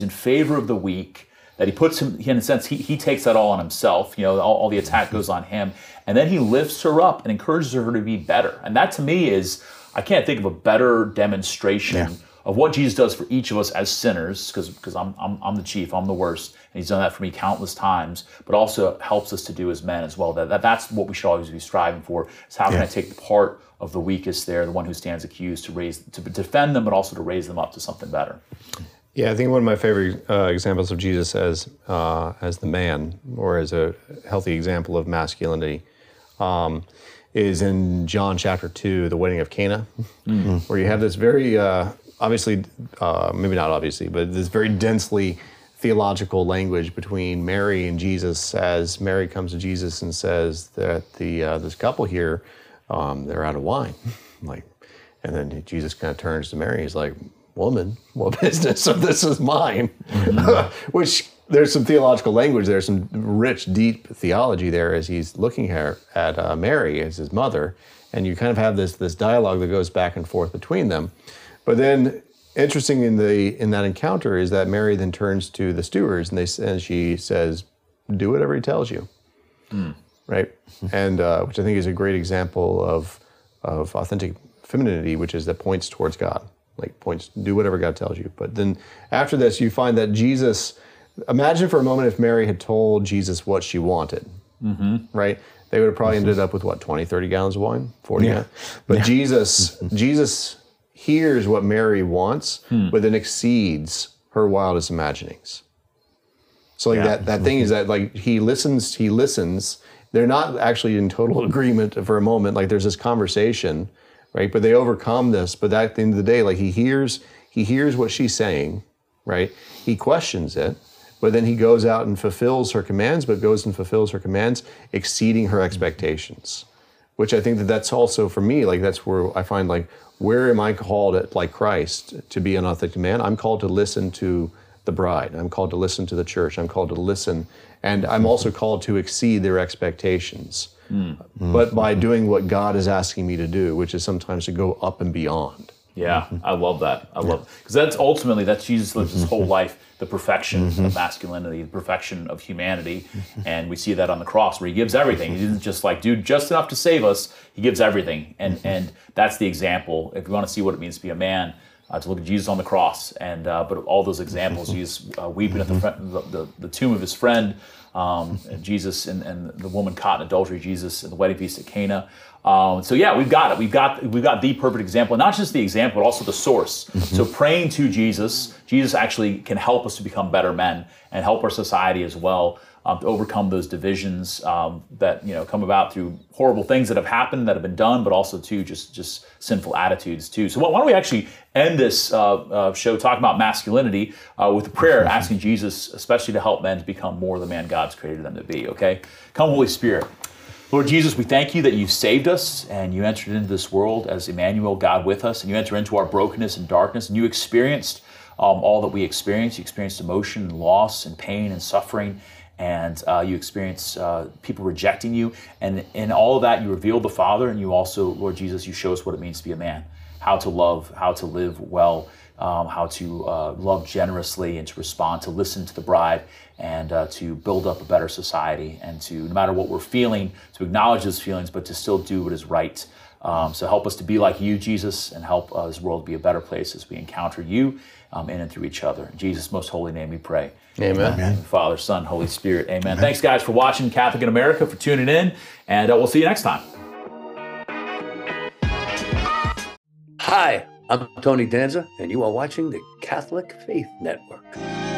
in favor of the weak, that he puts him, in a sense, he takes that all on himself. All the attack goes on him. And then he lifts her up and encourages her to be better. And that to me is, I can't think of a better demonstration of what Jesus does for each of us as sinners, because I'm the chief, I'm the worst, and he's done that for me countless times, but also helps us to do as men as well. That's what we should always be striving for, is how can I take the part of the weakest there, the one who stands accused, to defend them, but also to raise them up to something better. Yeah, I think one of my favorite examples of Jesus as the man, or as a healthy example of masculinity, is in John chapter 2, the wedding of Cana, where you have this very, obviously, maybe not obviously, but this very densely theological language between Mary and Jesus, as Mary comes to Jesus and says that this couple here, they're out of wine. And then Jesus kind of turns to Mary, he's like, woman, what business of this is mine? Which there's some theological language there, some rich, deep theology there as he's looking at Mary as his mother, and you kind of have this dialogue that goes back and forth between them. But then, interesting in that encounter is that Mary then turns to the stewards and she says, "Do whatever he tells you," right? And which I think is a great example of authentic femininity, which is that points towards God. Do whatever God tells you. But then after this, you find that Jesus, imagine for a moment if Mary had told Jesus what she wanted, right? They would have probably ended up with 20, 30 gallons of wine, 40 gallons. But Jesus hears what Mary wants, but then exceeds her wildest imaginings. So that thing is that he listens. They're not actually in total agreement for a moment. There's this conversation, right? But they overcome this. But at the end of the day, he hears what she's saying, right? He questions it, but then he goes out and fulfills her commands, exceeding her expectations. Which I think that's also for me, that's where I find where am I called at Christ to be an authentic man? I'm called to listen to the bride. I'm called to listen to the church. I'm called to listen, and I'm also called to exceed their expectations. But by doing what God is asking me to do, which is sometimes to go up and beyond. Yeah, I love that. I love it. Because that's Jesus lives his whole life, the perfection of masculinity, the perfection of humanity. And we see that on the cross where he gives everything. He didn't just do just enough to save us. He gives everything. And that's the example. If you want to see what it means to be a man, to look at Jesus on the cross. And but all those examples, Jesus weeping at the tomb of his friend, Jesus and the woman caught in adultery, Jesus and the wedding feast at Cana. So yeah, we've got it. We've got the perfect example, not just the example, but also the source. So praying to Jesus actually can help us to become better men and help our society as well to overcome those divisions that come about through horrible things that have happened, that have been done, but also too just sinful attitudes too. So why don't we actually end this show talking about masculinity with a prayer, asking Jesus especially to help men to become more the man God's created them to be. Okay, come Holy Spirit. Lord Jesus, we thank you that you saved us and you entered into this world as Emmanuel, God with us, and you enter into our brokenness and darkness, and you experienced all that we experienced. You experienced emotion and loss and pain and suffering, and you experienced people rejecting you. And in all of that, you revealed the Father, and you also, Lord Jesus, you show us what it means to be a man, how to love, how to live well, how to love generously and to respond, to listen to the bride, and to build up a better society, and to, no matter what we're feeling, to acknowledge those feelings, but to still do what is right. So help us to be like you, Jesus, and help this world be a better place as we encounter you in and through each other. In Jesus' most holy name we pray. Amen. Father, Son, Holy Spirit. Amen. Thanks, guys, for watching Catholic in America, for tuning in, and we'll see you next time. Hi, I'm Tony Danza, and you are watching the Catholic Faith Network.